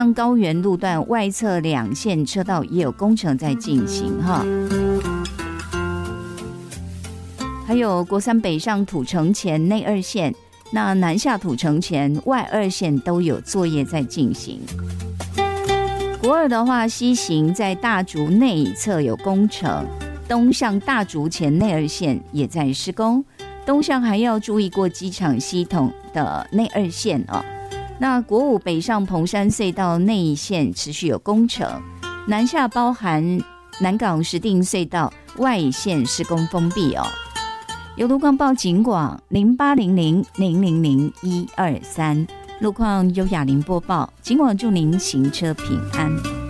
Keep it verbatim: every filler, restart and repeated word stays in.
高原路段外侧两线车道也有工程在进行哈。还有国三北上土城前内二线，那南下土城前外二线都有作业在进行。国二的话，西行在大竹内侧有工程，东向大竹前内二线也在施工，东向还要注意过机场系统的内二线哦。那国五北上彭山隧道内线持续有工程，南下包含南港石碇隧道外线施工封闭哦。有路况报警广零八零零零零零一二三，路况由雅玲播报，警广祝您行车平安。